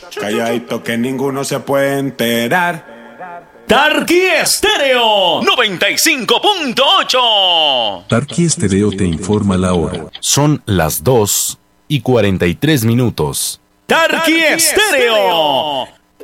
Calladito que ninguno se puede enterar. Tarqui Estéreo 95.8. Tarqui Estéreo te informa la hora. Son las 2:43. Tarqui Estéreo